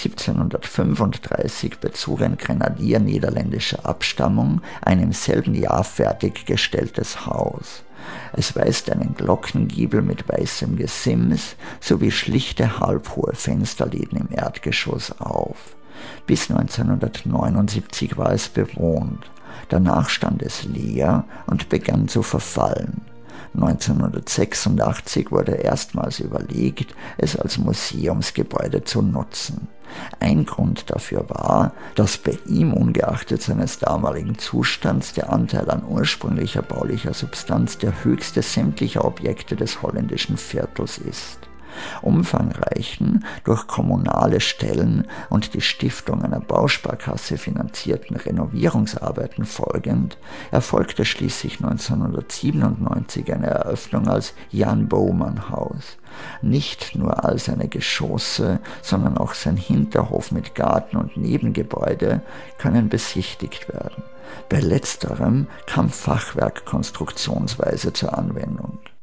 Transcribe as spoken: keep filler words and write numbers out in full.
siebzehnhundertfünfunddreißig bezog ein Grenadier niederländischer Abstammung ein im selben Jahr fertiggestelltes Haus. Es weist einen Glockengiebel mit weißem Gesims sowie schlichte halbhohe Fensterläden im Erdgeschoss auf. Bis neunzehnhundertneunundsiebzig war es bewohnt. Danach stand es leer und begann zu verfallen. neunzehnhundertsechsundachtzig wurde erstmals überlegt, es als Museumsgebäude zu nutzen. Ein Grund dafür war, dass bei ihm ungeachtet seines damaligen Zustands der Anteil an ursprünglicher baulicher Substanz der höchste sämtlicher Objekte des holländischen Viertels ist. Umfangreichen, durch kommunale Stellen und die Stiftung einer Bausparkasse finanzierten Renovierungsarbeiten folgend, erfolgte schließlich neunzehnhundertsiebenundneunzig eine Eröffnung als Jan Bouwman Haus. Nicht nur all seine Geschosse, sondern auch sein Hinterhof mit Garten und Nebengebäude können besichtigt werden. Bei letzterem kam Fachwerkkonstruktionsweise zur Anwendung.